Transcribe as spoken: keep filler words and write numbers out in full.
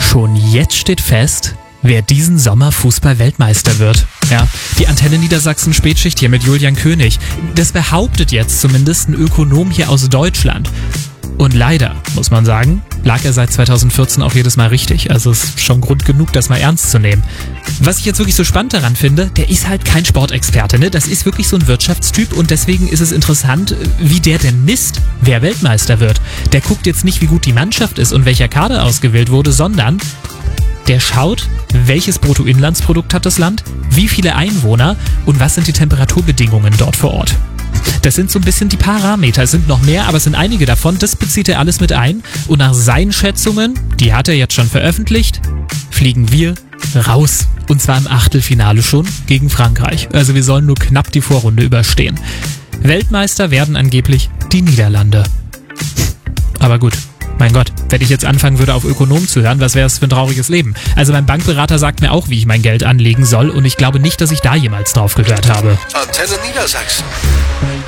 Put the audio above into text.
Schon jetzt steht fest, wer diesen Sommer Fußball-Weltmeister wird. Ja, die Antenne Niedersachsen Spätschicht hier mit Julian König. Das behauptet jetzt zumindest ein Ökonom hier aus Deutschland. Und leider, muss man sagen, lag er seit zweitausendvierzehn auch jedes Mal richtig. Also ist schon Grund genug, das mal ernst zu nehmen. Was ich jetzt wirklich so spannend daran finde, der ist halt kein Sportexperte, ne? Das ist wirklich so ein Wirtschaftstyp und deswegen ist es interessant, wie der denn misst, wer Weltmeister wird. Der guckt jetzt nicht, wie gut die Mannschaft ist und welcher Kader ausgewählt wurde, sondern der schaut, welches Bruttoinlandsprodukt hat das Land, wie viele Einwohner und was sind die Temperaturbedingungen dort vor Ort. Das sind so ein bisschen die Parameter. Es sind noch mehr, aber es sind einige davon. Das bezieht er alles mit ein. Und nach seinen Schätzungen, die hat er jetzt schon veröffentlicht, fliegen wir raus. Und zwar im Achtelfinale schon gegen Frankreich. Also wir sollen nur knapp die Vorrunde überstehen. Weltmeister werden angeblich die Niederlande. Aber gut. Mein Gott, wenn ich jetzt anfangen würde, auf Ökonomen zu hören, was wäre es für ein trauriges Leben? Also mein Bankberater sagt mir auch, wie ich mein Geld anlegen soll und ich glaube nicht, dass ich da jemals drauf gehört habe. Antenne Niedersachsen.